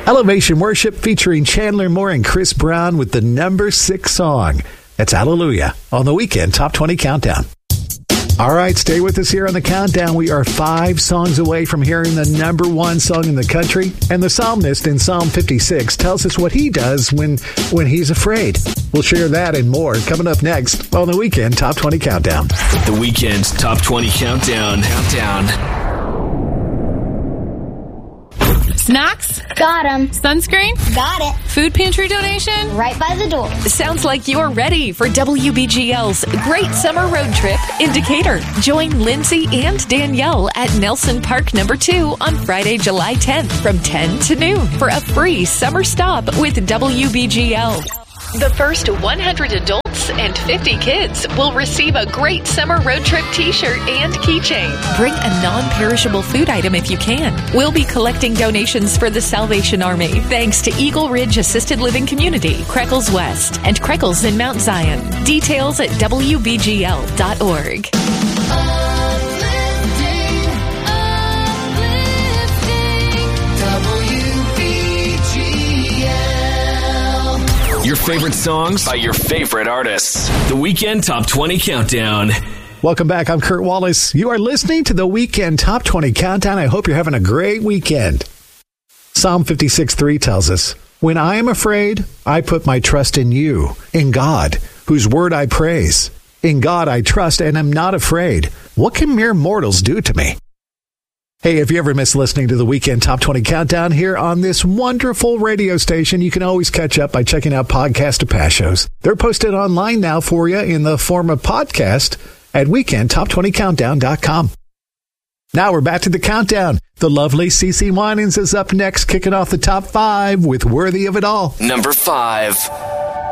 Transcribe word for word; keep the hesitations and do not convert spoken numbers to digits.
Elevation Worship featuring Chandler Moore and Chris Brown with the number six song. That's Hallelujah on the Weekend Top twenty Countdown. All right, stay with us here on the countdown. We are five songs away from hearing the number one song in the country. And the psalmist in Psalm fifty-six tells us what he does when, when he's afraid. We'll share that and more coming up next on the Weekend Top twenty Countdown. The Weekend Top twenty Countdown. Countdown. Snacks? Got 'em. Sunscreen? Got it. Food pantry donation? Right by the door. Sounds like you're ready for W B G L's Great Summer Road Trip in Decatur. Join Lindsay and Danielle at Nelson Park Number two on Friday, July tenth from ten to noon for a free summer stop with W B G L. The first one hundred adults and fifty kids will receive a Great Summer Road Trip t-shirt and keychain. Bring a non-perishable food item if you can. We'll be collecting donations for the Salvation Army thanks to Eagle Ridge Assisted Living Community, Creckles West, and Creckles in Mount Zion. Details at W B G L dot org. Your favorite songs by your favorite artists. The Weekend Top twenty Countdown. Welcome back. I'm Kurt Wallace. You are listening to the Weekend Top twenty Countdown. I hope you're having a great weekend. Psalm fifty-six three tells us, "When I am afraid, I put my trust in you, in God, whose word I praise. In God I trust and am not afraid. What can mere mortals do to me?" Hey, if you ever miss listening to the Weekend Top twenty Countdown here on this wonderful radio station, you can always catch up by checking out Podcast to Past shows. They're posted online now for you in the form of podcast at weekend top twenty countdown dot com. Now we're back to the countdown. The lovely CeCe Winans is up next, kicking off the top five with Worthy of It All. Number five.